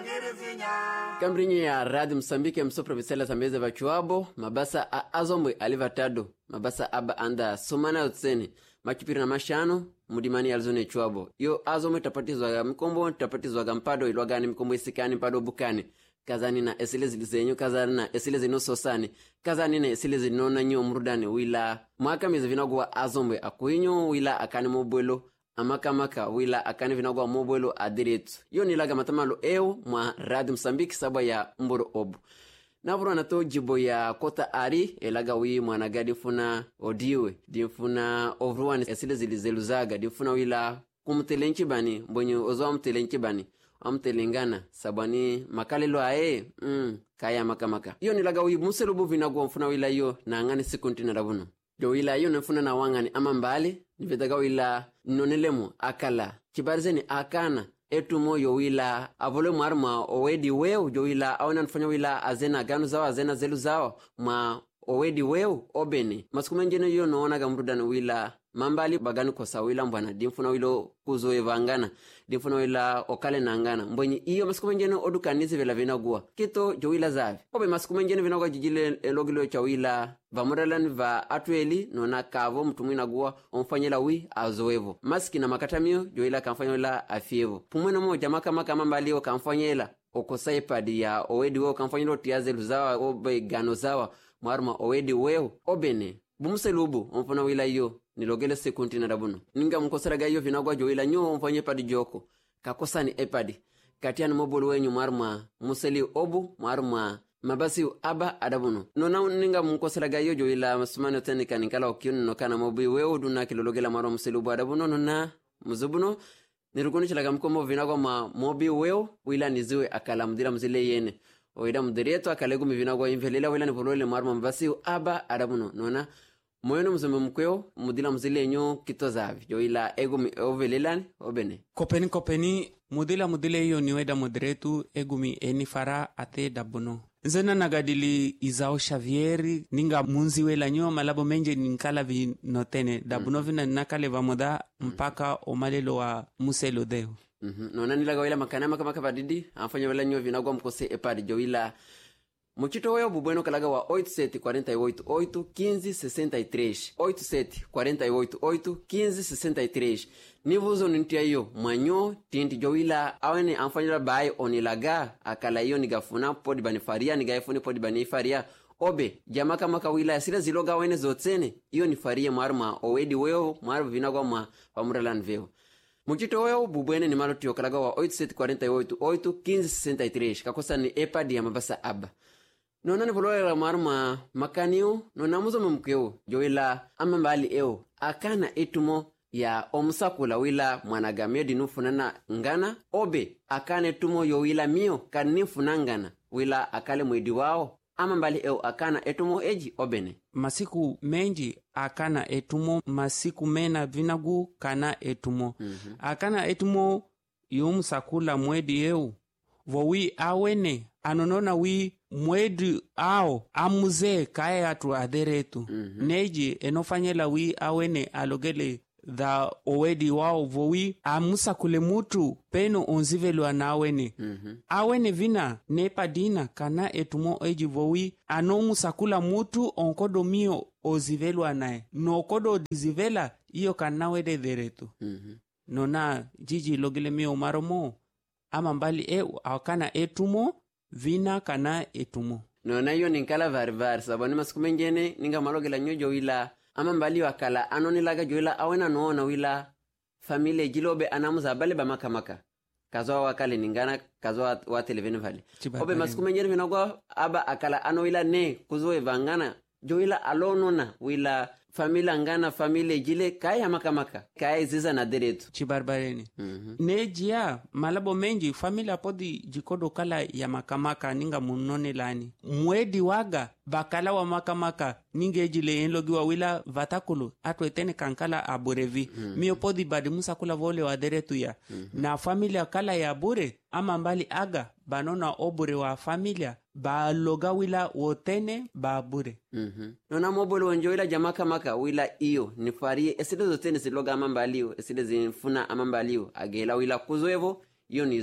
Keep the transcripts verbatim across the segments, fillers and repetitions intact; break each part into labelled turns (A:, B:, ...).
A: Kambrinyi ya Radio Msambike mso provincial zambeze vachuabo mabasa a azombwe alivatado mabasa aba anda somana utseni machipiri na mashano mudimani alzone chuabo yo azombwe tapatizwa mkombo tapatizwa mpado ilwagani mkombo isikani mpado bukani kazani na esile zilizenyu kazani na esile zino sosani kazani na esile zinona nyo mrudani wila mwaka mizi vinagwa azombwe akuinyo wila akani mobwelo amaka maka wila akani vinagwa mobwelo adiretu yo nilaga matamalo eo mwa Radio Msambiki sabwa ya mboro obu navuro nato jibo ya kota ari elaga wi mwanagadi funa odiwe difuna ovruwani esile zilizeluzaga difuna wila kumtelenchi bani mbonyo ozo mtelenchi bani amtelengana sabani makalelo ae mm kaya maka maka yo nilaga wi muselubu vinagwa mfuna wila yo na ngani sikuntina rabuno jo wila yo nfuna na wangani ama mbali nivedaga wila nonelemo akala kibarizeni akana etumo yo wila avole mwarma owedi weu jo wila awena nfanya wila azena ganu zao azena zelu zao ma owedi weu obene masukumenjene yo noona gamrudana wila mambali bagani kosa wila mbwana dimfuna wilo kuzo evangana dimfuna wila okale nangana mbonyi iyo masukumenjene odukanizi vela vinagua kito jo wila zavi obe masukumenjene vinagua jijile elogilo cha wila vamurelani va atueli nona kavo mtumwina gua omfanyela wi azoevo maski na makatamio jo wila kamfanyela afievo pumwena moja maka maka mambali o kamfanyela okosa ipadi ya owedi weo kamfanyela otiazelu zawa obe gano zawa mwarma owedi weo obene bumuselubu omfana wila iyo nilogele sekunti na rabuno ninga mkoseraga iyo vinagwa jo wila nyo omfanye padi joko kakosa ni epadi katiani mobulu wenyu mwarma museli obu mwarma mabasi aba adabuno nona ninga mkoseraga iyo jo wila masumani otenika ninkala okiuni nokana mobi weo duna kilologela mwarma museli obu adabuno nona muzubuno nirukuni chilaga mkomo vinagwa ma mobi weo wila niziwe akala mdira mzile yene oida mdireto akalegu mivinagwa imvelela wila nivolole mwarma mabasi aba adabuno nona moyeno mzumbe mkweo mudila mzile nyo kito zavi jo ila egumi ovelelani obene
B: kopeni kopeni mudila mudile iyo niweda moderetu egumi eni fara ate dabuno nzena nagadili Izao Xavieri ninga munzi wela nyo malabo menje ninkala vi notene dabuno vina nakale vamoda mpaka omalelo wa muselo deo
A: mhm nona nilaga wila makana maka maka padidi afanya wela nyo vinagwa mkose epadi jo ila Muchito weo bubweno kalaga wa oito sete quarenta e oito oito quinze sessenta e três oito sete quarenta e oito oito quinze sessenta e três nivuzo nintia iyo manyo tinti jowila awene amfanyira bai onilaga akala iyo nigafuna podi banifaria nigaifuni podi banifaria obe jamaka maka wila asira ziloga awene zotsene iyo nifaria marma owedi weo marma vinagwa ma pamuralan veo Muchito weo bubwene ni malotio kalaga wa oito sete quarenta e oito oito quinze sessenta e três kakosa ni epadi ya mabasa aba Nona ni volole marma makaniu nona muzo mumkeo joila ama mbali eo akana etumo ya omsakula wila mwanagamio dinufunana ngana obe akana etumo yo wila mio kanifunangana wila akale mwedi wao ama mbali eo akana etumo eji obene
B: masiku menji akana etumo masiku mena vinagu kana etumo mm-hmm. akana etumo yomsakula mwedi eo vowi awene anonona wi mwedi ao amuze kaya atu aderetu mm-hmm. neji enofanyela wi awene alogele dha owedi wao vowi amusa kule mutu peno onzivelwa na awene mm-hmm. awene vina nepa dina kana etumo eji vowi anomusa kula mutu onkodo mio ozivelwa nae nokodo dizivela iyo kana wede deretu mm-hmm. nona jiji logele mio maromo ama mbali e akana etumo vina kana etumo
A: nona iyo ninkala varivari sabani masukumengene ninga malogela nyojo wila ama mbali wakala anonilaga joila awena noona wila famile jilobe anamuza bale bamaka maka kazoa wakale ningana kazoa wa televeni vale obe masukumengene vinagwa aba akala ano wila ne kuzoe vangana joila alonona wila famila ngana famile jile kaya maka maka kaya ziza na deretu
B: chibarbareni mm-hmm. nejia malabo menji famila podi jikodo kala ya makamaka ninga munone lani mwedi waga bakala wa makamaka ninge jile enlogiwa wila vatakulu atwetene kankala aburevi mm-hmm. mio podi badi musa kula vole wa deretu ya mm-hmm. na familia kala ya bure ama mbali aga banona obure wa familia ba loga wila wotene ba bure
A: mhm nona mobolo wenjo wila jamaka maka wila iyo nifarie eside zotene siloga ama mbaliyo eside zinfuna ama mbaliyo agela wila kuzoevo iyo nizoe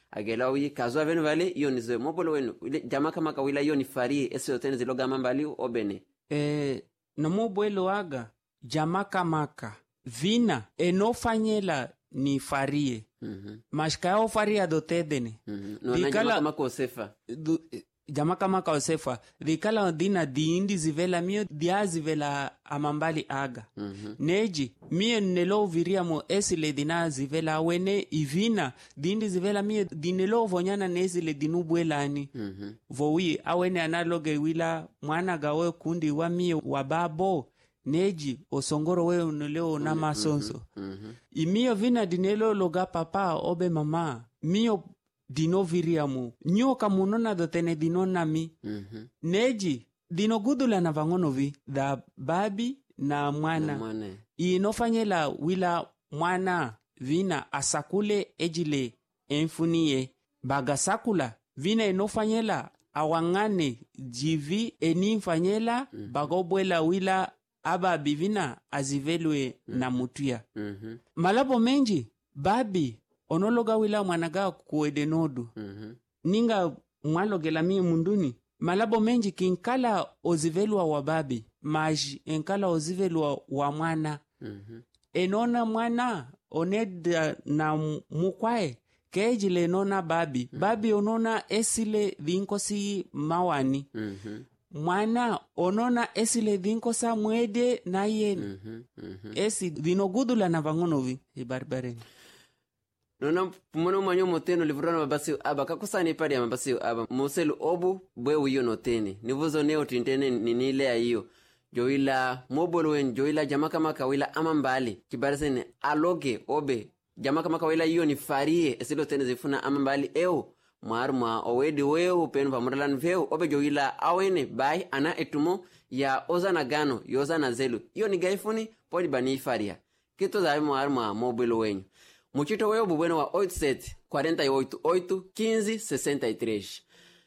A: agela wi kazwa venu vale iyo nizo mobolo wenu jama kama kawila iyo ni farie esi otene ziloga mambali obene
B: e, nomobwelo aga jama kamaka vina enofanyela ni farie mm-hmm. mashika ofaria dotedene
A: mm-hmm. no, na jama kama kosefa
B: du, jama kama kosefa dikala dina diindi zivela mio dia zivela amambali aga mm-hmm. neji mie nelo viriamo esile dina zivela wene ivina diindi zivela mie dinelo vonyana nesile dinubwelani mm-hmm. vowi awene analoge wila mwana gawe kundi wa mie wababo neji osongoro we unoleo na masonso mm-hmm. imio vina dinelo loga papa obe mama mio dino viriamu nyo kamunona dotene dino nami mm-hmm. neji dino gudula na vangono vi da babi na mwana, na mwana. Inofanyela wila mwana vina asakule ejile enfunie bagasakula vina inofanyela awangane jivi enifanyela mm-hmm. bagobwela wila aba bivina azivelwe mm-hmm. na mutuya mm-hmm. malabo menji babi onologa wila mwanaga kuwede nodu mm-hmm. ninga mwalogela mie munduni malabo menji kinkala ozivelwa wa babi maji enkala ozivelwa wa mwana mm-hmm. enona mwana oneda na mukwae kejile enona babi mm-hmm. babi onona esile vinkosi mawani mm-hmm. mwana onona esile vinkosa mwede na yeni mm-hmm. mm-hmm. esi vinogudula na vangonovi ibarbareni
A: nona pumono manyo moteno livrona mabasi aba kakusani padi ya mabasi aba moselu obu bwe uyo noteni nivuzo neo tintene ninile hiyo joila mobolo wen joila jamaka maka wila amambali kibarisene aloge obe jamaka maka wila hiyo ni farie esilo tene zifuna amambali eo marma owedi weu penu pamuralan veu obe joila awene bai ana etumo ya ozana gano yozana zelu hiyo ni gaifuni podi bani faria kito za marma mobolo wenyu Muchito weo bubweno wa oito sete quarenta e oito oito quinze sessenta e três.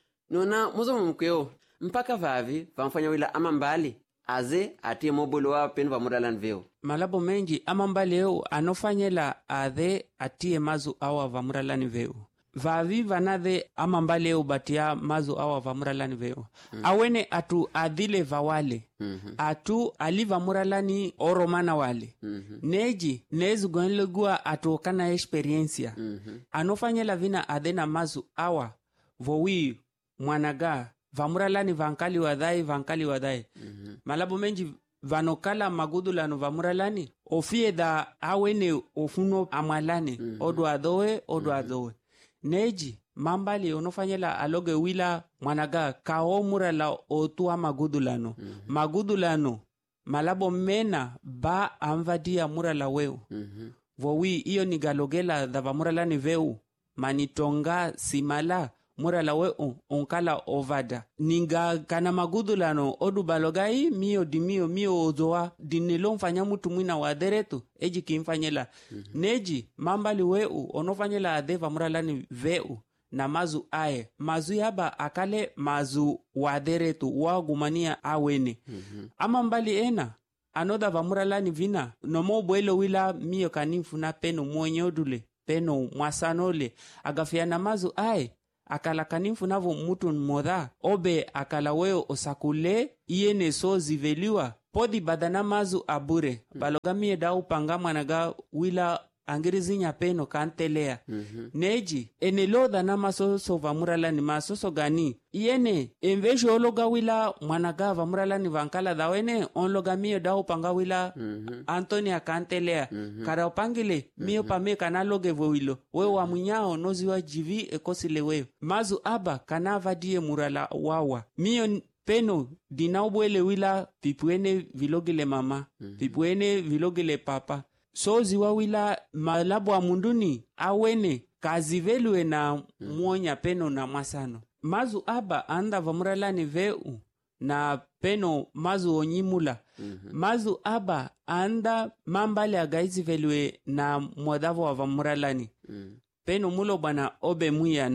A: Nona muzo mkweo mpaka vavi vamfanya wila amambali aze atie mobolo wa penu pamuralan veu.
B: Malabo menji amambali eo anofanyela aze atie mazu awa vamuralan veu. Vavi vanade amambali eo batia mazu awa vamuralan veu. Mm-hmm. Awene atu adhile vawale. Mm-hmm. Atu aliva muralani oromana wale. Mm-hmm. Neji nezu gwenlegua atu kana experiencia. Mm-hmm. Anofanyela vina adena mazu awa vowi mwanaga vamuralani vankali wadai vankali wadai. Mm-hmm. Malabo menji vanokala magudulano vamuralani ofie da awene ofuno amalani. Mm-hmm. Odu adoe odu mm-hmm. adoe neji mambali onofanyela aloge wila mwanaga kao murala otua magudulano mm-hmm. magudulano malabo mena ba amvadia murala weu mm-hmm. vowi iyo nigalogela dava murala ni veu manitonga simala murala weu onkala ovada ninga kana magudulano odu balogai mio di mio mio ozoa dinelo mfanya mutu mwina waderetu eji kimfanyela mm-hmm. neji mambali weu onofanyela adeva murala ni veu na mazu ae mazu yaba akale mazu waderetu wagumania awene mm-hmm. ama mbali ena anoda vamuralani vina nomo bwelo wila mio kanifu na peno mwenyodule peno mwasanole agafia na mazu ae akala kanifu navo mutu nmodha obe akala weo osakule iene so ziveliwa podi badana mazu abure mm-hmm. balogamie da upanga mwanaga wila angirizinya peno kantelea mm-hmm. neji enelodha na masoso vamuralani masoso gani iene envejo ologa wila mwanaga vamuralani vankala dhawene onloga mio da upanga wila mm-hmm. Antonia kantelea mm-hmm. kara upangile mm-hmm. mio pame kanaloge vowilo weo wa mwinyao noziwa jivi ekosile weo mazu aba kanavadie murala wawa mio peno dinaubwele wila pipuene vilogile mama mm-hmm. pipuene vilogile papa sozi wawila malabo wa munduni awene kazivelwe na mwonya peno na masano mazu aba anda vamuralani veu na peno mazu onyimula mm-hmm. mazu aba anda mambali agaizivelwe na mwadavo wa vamuralani mm-hmm. peno mulo bana obe muyana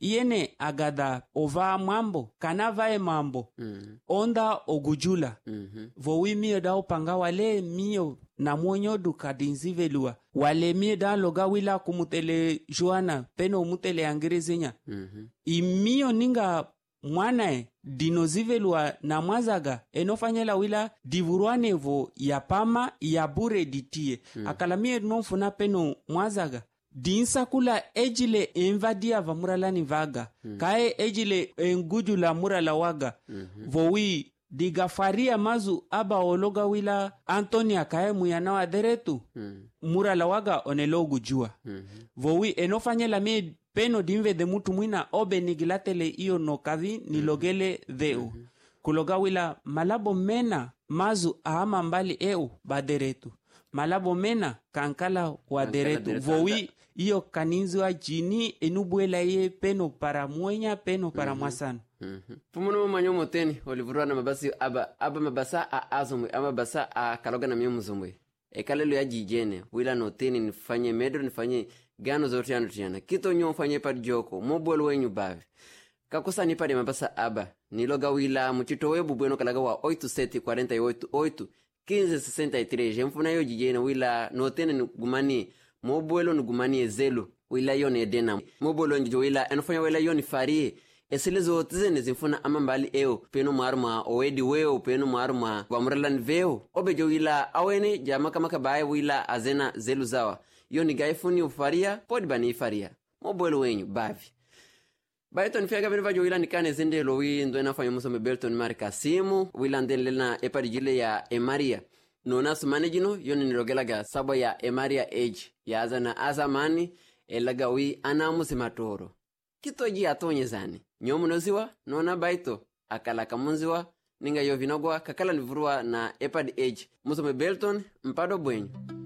B: iyene agada ova mwambo kana vae mambo mm. onda ogujula mm-hmm. vowi mio da upanga wale mio na mwonyodu kadinzivelua wale mio da loga wila kumutele juana peno umutele angirizinya mm-hmm. imio ninga mwanae dinozivelua na mwazaga enofanyela wila divuruanevo ya pama ya bure ditie mm. akalamie nonfuna peno mwazaga dinsa kula ejile envadia va muralani vaga mm. kae ejile engujula murala waga mm-hmm. vowi digafaria mazu aba ologa wila Antonia kae muyana wa deretu mm. murala waga onelogu jua mm-hmm. vowi enofanyela mie peno dimve de mutu mwina obe nigilatele iyo no kavi nilogele dheu mm-hmm. kuloga wila malabo mena mazu ahama mbali eu baderetu malabo mena kankala wa deretu vowi iyo kaninzwa jini enubuela ye peno para mwenya peno para mm-hmm. mwasano
A: mm-hmm. pumuno manyo moteni olivurwa na mabasi aba aba mabasa a azumwe ama basa a kaloga na myomuzumwe ekalelo ya jijene wila noteni nifanye medro nifanye gano zote yanu tiyana kito nyo mfanye padi joko mobolo wenyu bavi kakusa nipade mabasa aba niloga wila mchito webu bueno kalaga wa oito sete quarenta e oito oito quinze sessenta e três mfuna yo jijene wila noteni nugumani mobolo nugumani ezelu wila yoni edena mobolo njijo wila enufanya wila yoni farie eselezo tizene zimfuna amambali eo peno marma oedi weo peno marma wamuralan veo obejo wila awene jamaka makabaye wila azena zelu zawa yoni gaifuni ufaria podi bani ifaria mobolo wenyu bavi Baito fiaga bene vajo wila nikane zende lo wi ndo ena fanyo musome Belton Marika simu wila ndele na eparijile ya Emaria nona sumanejino yoni nirogelaga sabo ya Emaria age ya azana azamani elaga wi anamusi matoro kitoji atonye zani nyomu noziwa nona baito akala kamunziwa ninga yovinogwa kakala nivurua na epad age musome Belton mpado bwenyu